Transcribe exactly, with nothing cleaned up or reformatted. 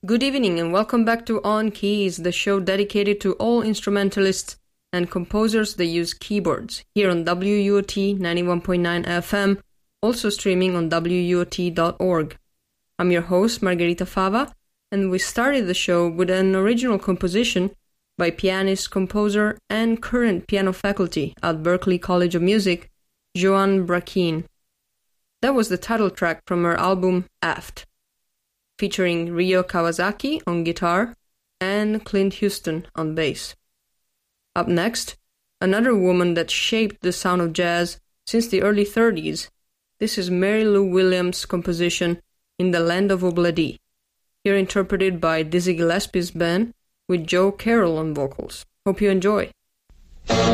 Good evening and welcome back to On Keys, the show dedicated to all instrumentalists and composers that use keyboards, here on W U O T ninety-one point nine F M, also streaming on W U O T dot org. I'm your host, Margherita Fava, and we started the show with an original composition by pianist, composer, and current piano faculty at Berklee College of Music, Joan Braquin. That was the title track from her album Aft, featuring Ryo Kawasaki on guitar and Clint Houston on bass. Up next, another woman that shaped the sound of jazz since the early thirties. This is Mary Lou Williams' composition In the Land of Obladi, here interpreted by Dizzy Gillespie's band with Joe Carroll on vocals. Hope you enjoy.